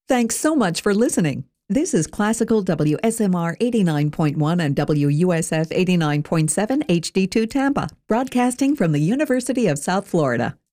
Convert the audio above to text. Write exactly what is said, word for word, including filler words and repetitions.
Thanks so much for listening. This is Classical W S M R eighty-nine point one and W U S F eighty-nine point seven H D two Tampa, broadcasting from the University of South Florida.